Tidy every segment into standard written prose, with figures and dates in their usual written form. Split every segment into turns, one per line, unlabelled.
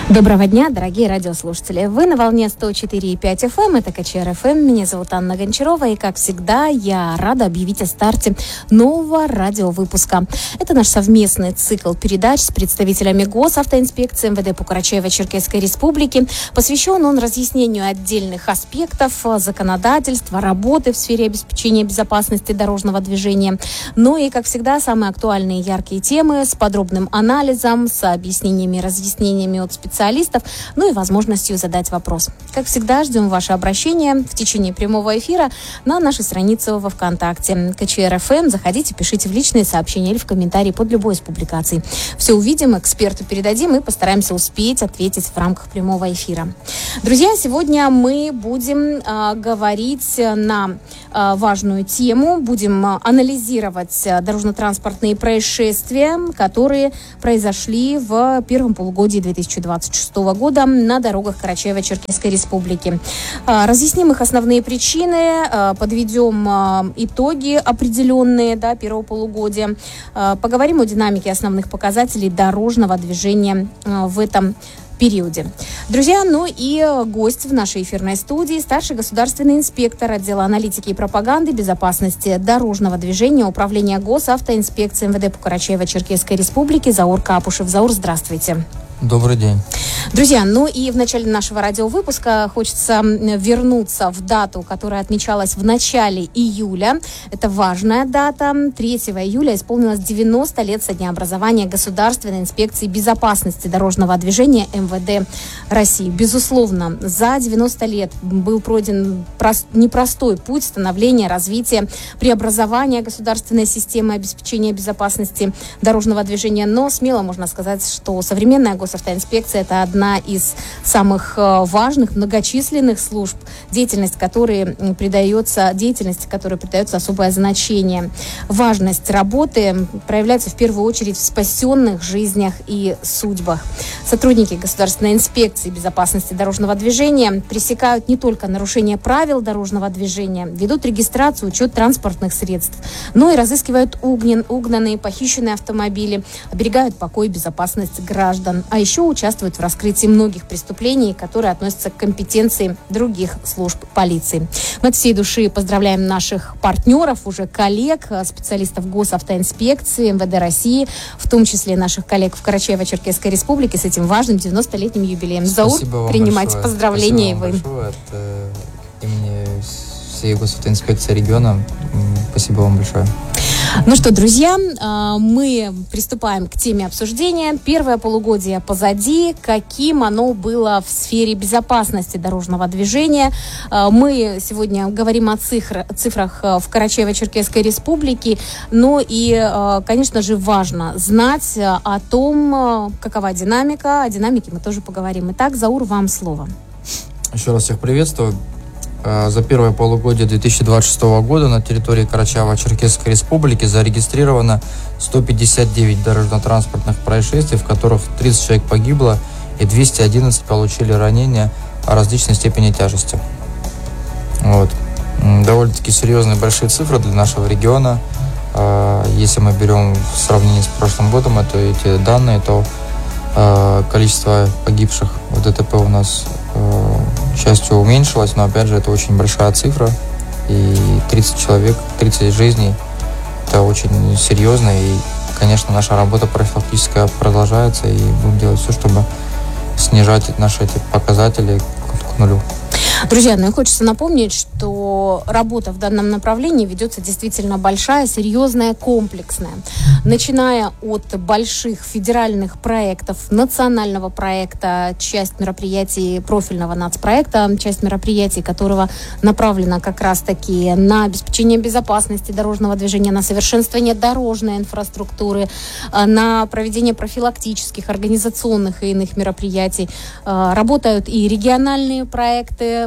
Доброго дня, дорогие радиослушатели. Вы на волне 104,5 FM, это КЧР ФМ. Меня зовут Анна Гончарова, и, как всегда, я рада объявить о старте нового радиовыпуска. Это наш совместный цикл передач с представителями Госавтоинспекции МВД по Карачаево-Черкесской Республике. Посвящен он разъяснению отдельных аспектов законодательства, работы в сфере обеспечения безопасности дорожного движения. Ну и, как всегда, самые актуальные и яркие темы с подробным анализом, с объяснениями и разъяснениями от специалистов, ну и возможностью задать вопрос. Как всегда, ждем ваше обращение в течение прямого эфира на нашей странице во ВКонтакте КЧР ФМ. Заходите, пишите в личные сообщения или в комментарии под любой из публикаций. Все увидим, эксперту передадим и постараемся успеть ответить в рамках прямого эфира. Друзья, сегодня мы будем говорить на важную тему, будем анализировать дорожно-транспортные происшествия, которые произошли в первом полугодии 2026 года на дорогах Карачаево-Черкесской Республики. Разъясним их основные причины, подведем итоги определенные первого полугодия, поговорим о динамике основных показателей дорожного движения в этом периоде. Друзья, ну и гость в нашей эфирной студии, старший государственный инспектор отдела аналитики и пропаганды безопасности дорожного движения Управления Госавтоинспекции МВД по Карачаево-Черкесской Республике Заур Капушев. Заур, здравствуйте.
Добрый день.
Друзья, ну и в начале нашего радиовыпуска хочется вернуться в дату, которая отмечалась в начале июля. Это важная дата. 3 июля исполнилось 90 лет со дня образования Государственной инспекции безопасности дорожного движения МВД России. Безусловно, за 90 лет был пройден непростой путь становления, развития, преобразования государственной системы обеспечения безопасности дорожного движения. Но смело можно сказать, что современная госавтоинспекция – это одна из самых важных, многочисленных служб, деятельности которой придается особое значение. Важность работы проявляется в первую очередь в спасенных жизнях и судьбах. Сотрудники Государственной инспекции безопасности дорожного движения пресекают не только нарушение правил дорожного движения, ведут регистрацию, учет транспортных средств, но и разыскивают угнанные, похищенные автомобили, оберегают покой и безопасность граждан, а еще участвуют в раскрытии многих преступлений, которые относятся к компетенции других служб полиции. Мы от всей души поздравляем наших партнеров, уже коллег, специалистов Госавтоинспекции МВД России, в том числе наших коллег в Карачаево-Черкесской Республике с этим важным 90-летним юбилеем. Заур, принимайте поздравления.
Спасибо вам большое от имени всей Госавтоинспекции региона. Спасибо вам большое.
Ну что, друзья, мы приступаем к теме обсуждения. Первое полугодие позади. Каким оно было в сфере безопасности дорожного движения? Мы сегодня говорим о цифрах в Карачаево-Черкесской Республике. Но и, конечно же, важно знать о том, какова динамика. О динамике мы тоже поговорим. Итак, Заур, вам слово.
Еще раз всех приветствую. За первое полугодие 2026 года на территории Карачаево-Черкесской Республики зарегистрировано 159 дорожно-транспортных происшествий, в которых 30 человек погибло и 211 получили ранения различной степени тяжести. Довольно-таки серьезные большие цифры для нашего региона. Если мы берем в сравнении с прошлым годом эти данные, то количество погибших в ДТП у нас, к счастью, уменьшилось, но, опять же, это очень большая цифра, и 30 человек, 30 жизней – это очень серьезно, и, конечно, наша работа профилактическая продолжается, и будем делать все, чтобы снижать наши эти показатели к нулю.
Друзья, ну и хочется напомнить, что работа в данном направлении ведется действительно большая, серьезная, комплексная. Начиная от больших федеральных проектов, национального проекта, часть мероприятий профильного нацпроекта, часть мероприятий которого направлена как раз-таки на обеспечение безопасности дорожного движения, на совершенствование дорожной инфраструктуры, на проведение профилактических, организационных и иных мероприятий. Работают и региональные проекты,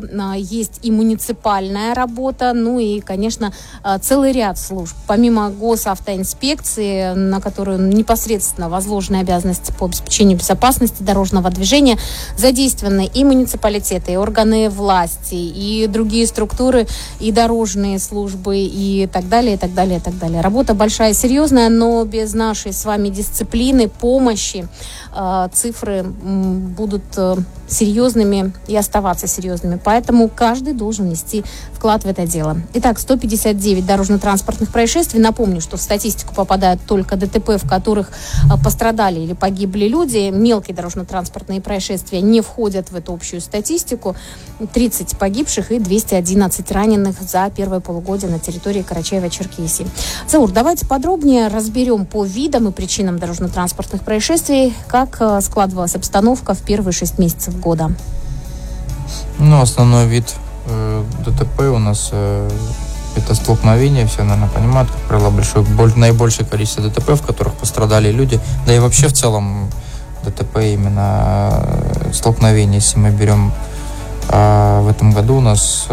есть и муниципальная работа, ну и, конечно, целый ряд служб. Помимо госавтоинспекции, на которую непосредственно возложены обязанности по обеспечению безопасности дорожного движения, задействованы и муниципалитеты, и органы власти, и другие структуры, и дорожные службы, и так далее, и так далее, и так далее. Работа большая и серьезная, но без нашей с вами дисциплины, помощи, цифры будут серьезными и оставаться серьезными. Поэтому каждый должен нести вклад в это дело. Итак, 159 дорожно-транспортных происшествий. Напомню, что в статистику попадают только ДТП, в которых пострадали или погибли люди. Мелкие дорожно-транспортные происшествия не входят в эту общую статистику. 30 погибших и 211 раненых за первое полугодие на территории Карачаево-Черкесии. Заур, давайте подробнее разберем по видам и причинам дорожно-транспортных происшествий, как складывалась обстановка в первые 6 месяцев года.
Ну, основной вид ДТП у нас это столкновение, все, наверное, понимают, как правило, наибольшее количество ДТП, в которых пострадали люди, да и вообще в целом ДТП именно столкновение, если мы берем в этом году у нас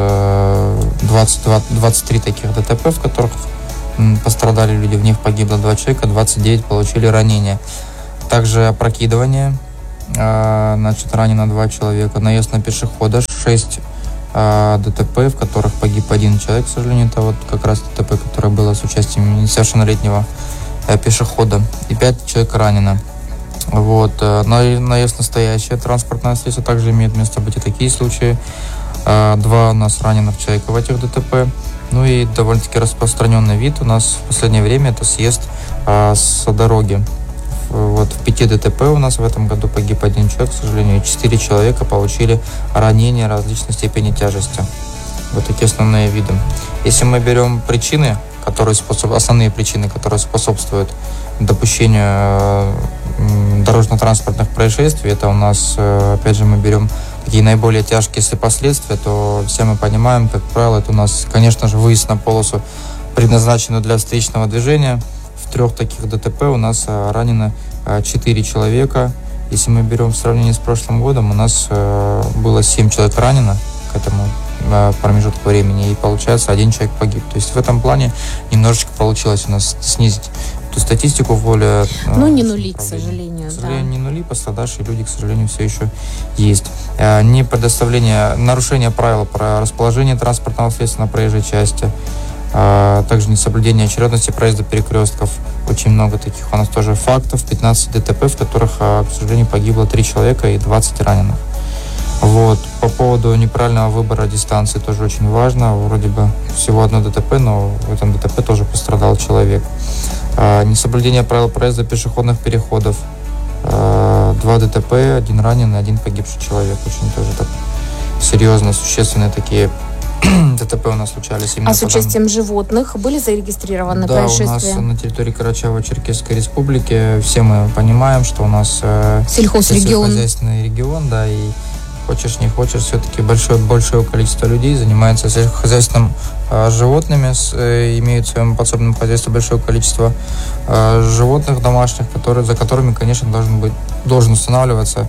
23 таких ДТП, в которых пострадали люди, в них погибло 2 человека, 29 получили ранения. Также опрокидывание, значит, ранено 2 человека, наезд на пешехода, 6 ДТП, в которых погиб 1 человек, к сожалению, это вот как раз ДТП, которое было с участием несовершеннолетнего пешехода, и 5 человек ранено. Вот. Наезд настоящее транспортное средство, также имеет место быть и такие случаи. 2 у нас раненых человека в этих ДТП. Ну и довольно-таки распространенный вид у нас в последнее время это съезд с дороги. Вот в 5 ДТП у нас в этом году погиб 1 человек, к сожалению, и 4 человека получили ранения различной степени тяжести. Вот такие основные виды. Если мы берем причины, основные причины, которые способствуют допущению дорожно-транспортных происшествий, это у нас, опять же, мы берем такие наиболее тяжкие, если последствия, то все мы понимаем, как правило, это у нас, конечно же, выезд на полосу, предназначенную для встречного движения. В 3 таких ДТП у нас ранено 4 человека. Если мы берем в сравнении с прошлым годом, у нас было 7 человек ранено к этому промежутку времени, и получается 1 человек погиб. То есть в этом плане немножечко получилось у нас снизить эту статистику в более...
Ну, не нули, к сожалению.
К сожалению, не нули, пострадавшие люди, к сожалению, все еще есть. Не предоставление, нарушение правил про расположение транспортного средства на проезжей части, также несоблюдение очередности проезда перекрестков. Очень много таких у нас тоже фактов. 15 ДТП, в которых, к сожалению, погибло 3 человека и 20 раненых. Вот. По поводу неправильного выбора дистанции тоже очень важно. Вроде бы всего 1 ДТП, но в этом ДТП тоже пострадал человек. Несоблюдение правил проезда пешеходных переходов. 2 ДТП, 1 раненый, 1 погибший человек. Очень тоже так серьезно, существенные такие ДТП у нас случались.
А с участием животных были зарегистрированы происшествия?
Да, у нас на территории Карачаево-Черкесской республики все мы понимаем, что у нас сельскохозяйственный регион, да, и хочешь не хочешь, все-таки большое количество людей занимается сельскохозяйственным животными, имеют в своем подсобном хозяйстве большое количество животных домашних, за которыми, конечно, должен устанавливаться,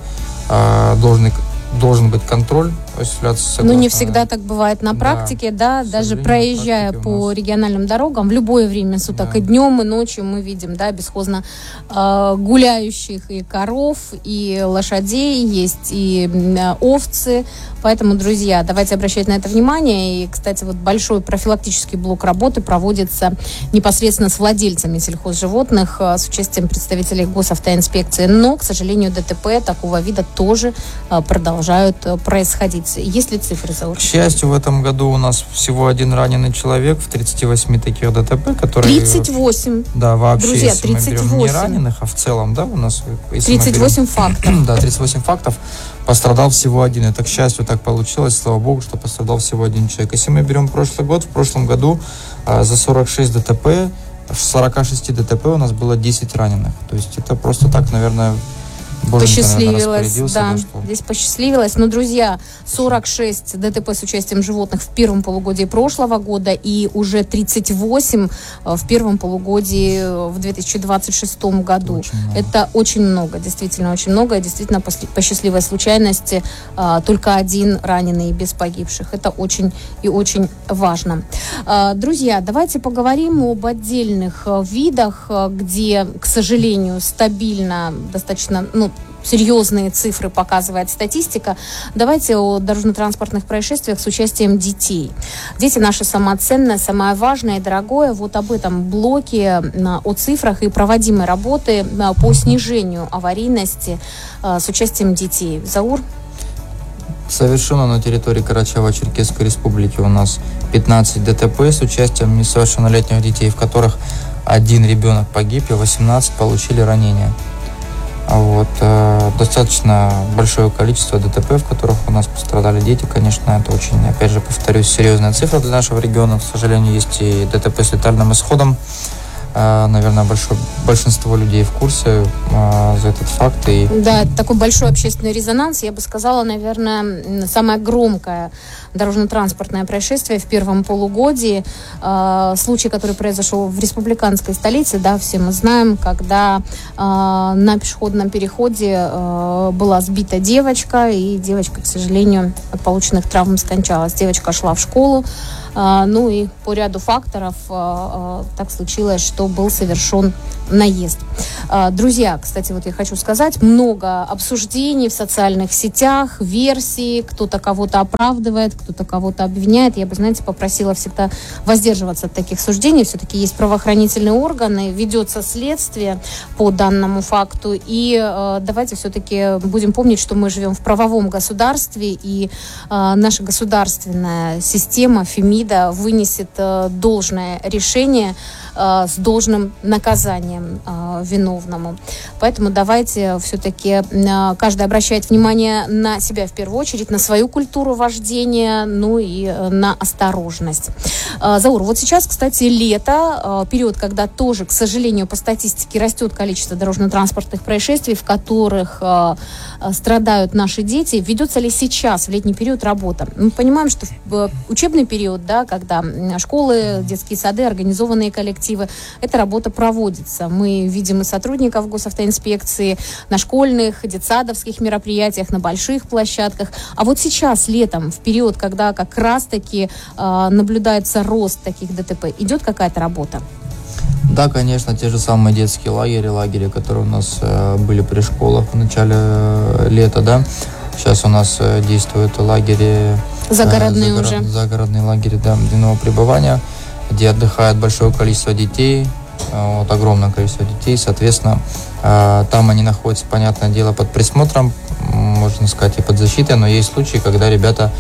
должен быть контроль осуществляться.
Но не всегда так бывает на практике, да, даже проезжая по региональным дорогам в любое время суток, и днем, и ночью мы видим, да, бесхозно гуляющих и коров, и лошадей, есть и овцы. Поэтому, друзья, давайте обращать на это внимание. И, кстати, вот большой профилактический блок работы проводится непосредственно с владельцами сельхозживотных, с участием представителей госавтоинспекции. Но, к сожалению, ДТП такого вида тоже продолжают происходить. Есть ли цифры, Заур?
К счастью, в этом году у нас всего 1 раненый человек в 38 таких ДТП, которые...
38?
Да, вообще,
друзья,
если 38. Мы берем не раненых, а в целом, да, у нас...
38 фактов.
Да, 38 фактов. Пострадал всего 1. Это, к счастью, так получилось, слава богу, что пострадал всего 1 человек. Если мы берем прошлый год, в прошлом году за 46 ДТП, в 46 ДТП у нас было 10 раненых. То есть это просто так, наверное,
посчастливилось, да, здесь посчастливилось. Но, друзья, 46 ДТП с участием животных в первом полугодии прошлого года и уже 38 в первом полугодии в 2026 году. Это очень много, действительно очень много. Действительно, по счастливой случайности только один раненый без погибших. Это очень и очень важно. Друзья, давайте поговорим об отдельных видах, где, к сожалению, стабильно, достаточно, серьезные цифры показывает статистика. Давайте о дорожно-транспортных происшествиях с участием детей. Дети наши самое ценное, самое важное и дорогое. Вот об этом блоке, о цифрах и проводимой работы по снижению аварийности с участием детей. Заур?
Совершено на территории Карачаево-Черкесской республики у нас 15 ДТП с участием несовершеннолетних детей, в которых один ребенок погиб и 18 получили ранения. Достаточно большое количество ДТП, в которых у нас пострадали дети. Конечно, это очень, опять же, повторюсь, серьезная цифра для нашего региона. К сожалению, есть и ДТП с летальным исходом. Наверное, большинство людей в курсе за этот факт.
Да, это такой большой общественный резонанс. Я бы сказала, наверное, самое громкое дорожно-транспортное происшествие в первом полугодии. Случай, который произошел в республиканской столице, да, все мы знаем, когда на пешеходном переходе была сбита девочка, и девочка, к сожалению, от полученных травм скончалась. Девочка шла в школу, и по ряду факторов так случилось, что был совершен наезд. Друзья, кстати, я хочу сказать, много обсуждений в социальных сетях, версий, кто-то кого-то оправдывает, кто-то кого-то обвиняет. Я бы, попросила всегда воздерживаться от таких суждений. Все-таки есть правоохранительные органы, ведется следствие по данному факту. И давайте все-таки будем помнить, что мы живем в правовом государстве, и наша государственная система, Фемида, вынесет должное решение с должным наказанием виновному. Поэтому давайте все-таки каждый обращает внимание на себя в первую очередь, на свою культуру вождения, и на осторожность. Заур, сейчас, кстати, лето, период, когда тоже, к сожалению, по статистике растет количество дорожно-транспортных происшествий, в которых страдают наши дети. Ведется ли сейчас, в летний период, работа? Мы понимаем, что в учебный период, да, когда школы, детские сады, организованные коллективы, эта работа проводится. Мы видим и сотрудников госавтоинспекции на школьных, детсадовских мероприятиях, на больших площадках. А сейчас, летом, в период, когда как раз-таки наблюдается рост таких ДТП, идет какая-то работа?
Да, конечно, те же самые детские лагеря, которые у нас были при школах в начале лета, да. Сейчас у нас действуют лагеря,
загородные
лагеря, да, дневного пребывания, где отдыхает большое количество детей, огромное количество детей, соответственно, там они находятся, понятное дело, под присмотром, можно сказать, и под защитой, но есть случаи, когда ребята,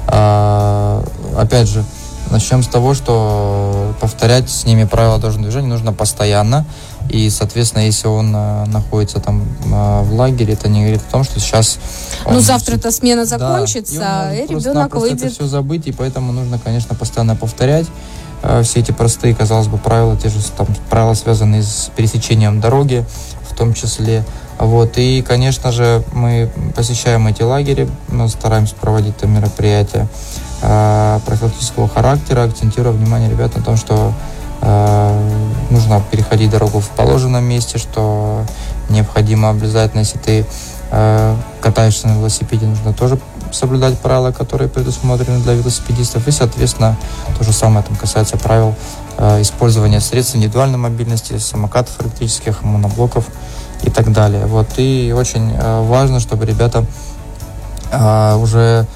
опять же, начнем с того, что повторять с ними правила дорожного движения нужно постоянно, и, соответственно, если он находится там в лагере, это не говорит о том, что сейчас...
завтра-то смена закончится, и ребенок выйдет.
Это все забыть, и поэтому нужно, конечно, постоянно повторять все эти простые, казалось бы, правила, те же там правила, связанные с пересечением дороги, в том числе. И, конечно же, мы посещаем эти лагеря, мы стараемся проводить там мероприятия профилактического характера, акцентируя внимание ребят на том, что нужно переходить дорогу в положенном месте, что необходимо обязательно, если ты катаешься на велосипеде, нужно тоже соблюдать правила, которые предусмотрены для велосипедистов. И, соответственно, то же самое там касается правил использования средств индивидуальной мобильности, самокатов электрических, моноблоков и так далее. И очень важно, чтобы ребята уже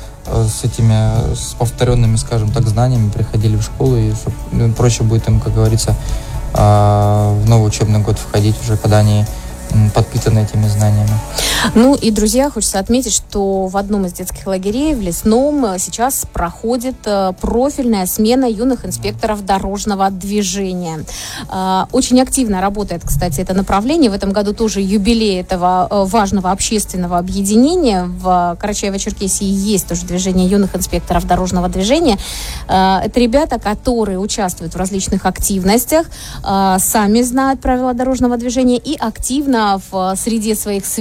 с повторенными, скажем так, знаниями приходили в школу, и чтобы проще будет им, как говорится, в новый учебный год входить уже, когда они подпитаны этими знаниями.
И, друзья, хочется отметить, что в одном из детских лагерей, в Лесном, сейчас проходит профильная смена юных инспекторов дорожного движения. Очень активно работает, кстати, это направление. В этом году тоже юбилей этого важного общественного объединения. В Карачаево-Черкесии есть тоже движение юных инспекторов дорожного движения. Это ребята, которые участвуют в различных активностях, сами знают правила дорожного движения и активно в среде своих сверстников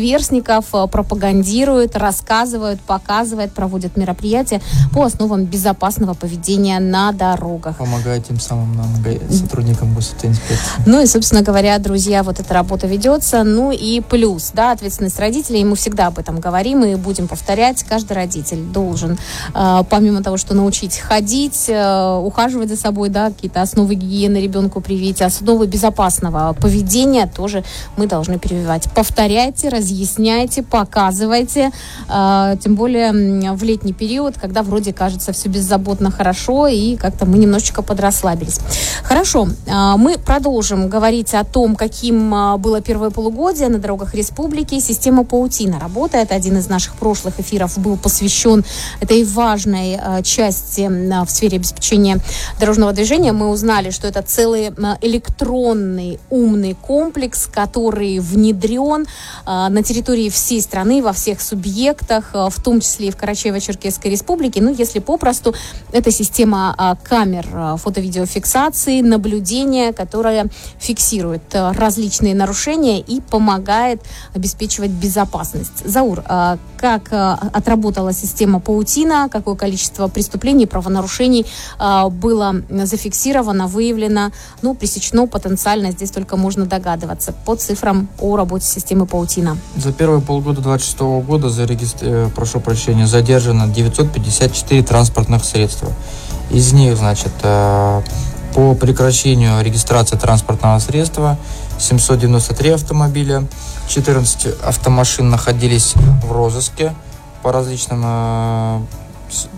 сотрудников пропагандируют, рассказывают, показывают, проводят мероприятия по основам безопасного поведения на дорогах.
Помогает тем самым нам, сотрудникам госавтоинспекции.
Ну и, собственно говоря, друзья, вот эта работа ведется. Ну и плюс, да, ответственность родителей, и мы всегда об этом говорим и будем повторять. Каждый родитель должен, помимо того, что научить ходить, ухаживать за собой, да, какие-то основы гигиены ребенку привить, основы безопасного поведения тоже мы должны прививать. Повторяйте, разъясняйте, показывайте, тем более в летний период, когда вроде кажется все беззаботно хорошо, и как-то мы немножечко подрасслабились. Хорошо, мы продолжим говорить о том, каким было первое полугодие на дорогах республики. Система «Паутина» работает. Один из наших прошлых эфиров был посвящен этой важной части в сфере обеспечения дорожного движения. Мы узнали, что это целый электронный умный комплекс, который внедрен на территории всей страны, во всех субъектах, в том числе и в Карачаево-Черкесской республике. Ну, если попросту, это система камер фото-видеофиксации, наблюдения, которая фиксирует различные нарушения и помогает обеспечивать безопасность. Заур, как отработала система «Паутина», какое количество преступлений, правонарушений было зафиксировано, выявлено, ну, пресечено потенциально, здесь только можно догадываться по цифрам о работе системы «Паутина».
За первые полгода 2026 года задержано 954 транспортных средства. Из них, значит, по прекращению регистрации транспортного средства 793 автомобиля, 14 автомашин находились в розыске по различным